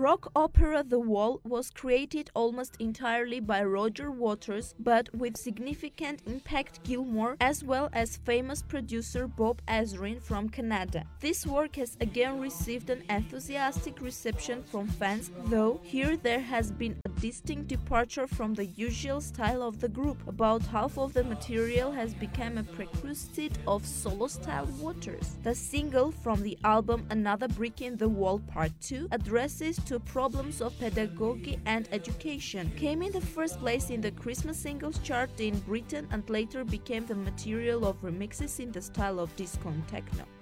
Rock opera The Wall was created almost entirely by Roger Waters, but with significant impact Gilmour as well as famous producer Bob Ezrin from Canada. This work has again received an enthusiastic reception from fans, though here there has been a distinct departure from the usual style of the group. About half of the material has become a prerequisite of solo-style Waters. The single from the album Another Brick in the Wall Part 2 addresses to problems of pedagogy and education, came in the first place in the Christmas singles chart in Britain and later became the material of remixes in the style of disco and techno.